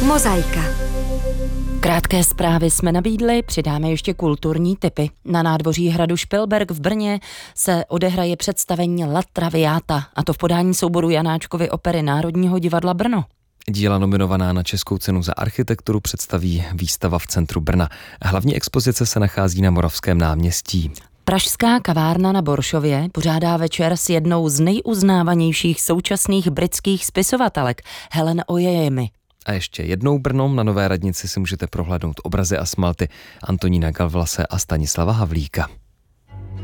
Mozaika. Krátké zprávy jsme nabídli, přidáme ještě kulturní tipy. Na nádvoří hradu Špilberk v Brně se odehraje představení La Traviata, a to v podání souboru Janáčkovy opery Národního divadla Brno. Díla nominovaná na Českou cenu za architekturu představí výstava v centru Brna. Hlavní expozice se nachází na Moravském náměstí. Pražská kavárna na Boršově pořádá večer s jednou z nejuznávanějších současných britských spisovatelek, Helen Oyeyemi. A ještě jednou Brno, na Nové radnici si můžete prohlédnout obrazy a smalty Antonína Galvlase a Stanislava Havlíka.